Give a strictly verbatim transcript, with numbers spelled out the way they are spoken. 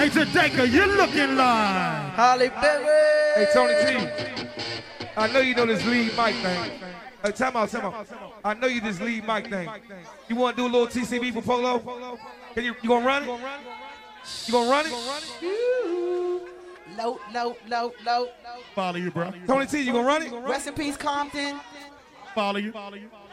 Hey, Jadeka, you're looking live. Holly Berry. Hey, Tony T. I know you know this lead mic thing. Hey, time out, time out. I know you this lead mic thing. You want to do a little T C B for Polo? Can you, you gonna run it? You gonna run it? Low, low, low, low. Follow you, bro. Tony T, you gonna run it? Rest in peace, Compton. Follow you. Follow you.